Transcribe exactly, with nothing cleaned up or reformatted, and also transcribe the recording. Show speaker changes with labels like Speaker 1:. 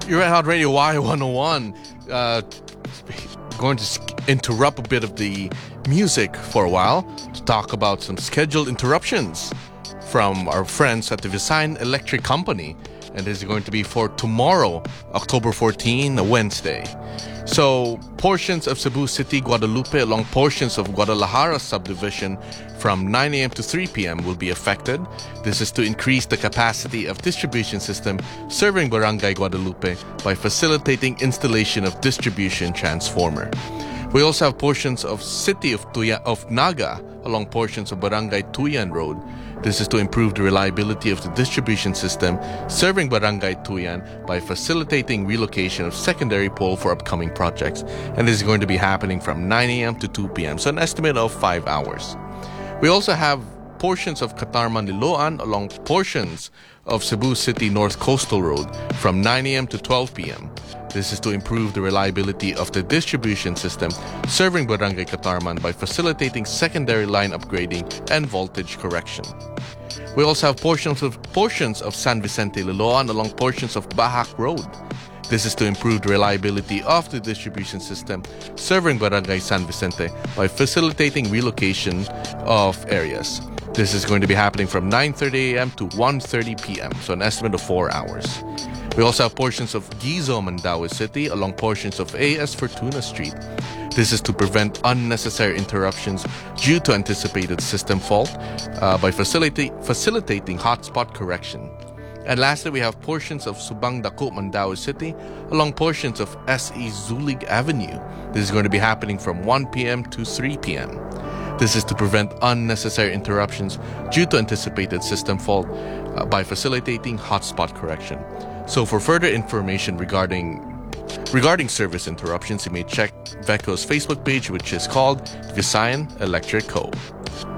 Speaker 1: You're at Hot Radio Y one oh one. Uh, going to interrupt a bit of the music for a while to talk about some scheduled interruptions from our friends at the Visayan Electric Company. And this is going to be for tomorrow, October fourteenth, a Wednesday. So, portions of Cebu City, Guadalupe, along portions of Guadalajara subdivision from nine a.m. to three p.m. will be affected. This is to increase the capacity of distribution system serving Barangay Guadalupe by facilitating installation of distribution transformer. We also have portions of City of Tuya, of Naga along portions of Barangay Tuyan Road. This is to improve the reliability of the distribution system serving Barangay Tuyan by facilitating relocation of secondary pole for upcoming projects. And this is going to be happening from nine a.m. to two p.m. So an estimate of five hours. We also have portions of Katarman Liloan along portions of Cebu City North Coastal Road from nine a.m. to twelve p.m. This is to improve the reliability of the distribution system serving Barangay Katarman by facilitating secondary line upgrading and voltage correction. We also have portions of portions of San Vicente Liloan along portions of Bahak Road. This is to improve the reliability of the distribution system serving Barangay San Vicente by facilitating relocation of areas. This is going to be happening from nine thirty a.m. to one thirty p.m., so an estimate of four hours. We also have portions of Gizo, Mandaue City along portions of A S Fortuna Street. This is to prevent unnecessary interruptions due to anticipated system fault uh, by facilita- facilitating hotspot correction. And lastly, we have portions of Subang Dako, Mandaue City along portions of S E Zulig Avenue. This is going to be happening from one p.m. to three p.m. This is to prevent unnecessary interruptions due to anticipated system fault uh, by facilitating hotspot correction. So for further information regarding regarding service interruptions, you may check V E C O's Facebook page, which is called Visayan Electric Co.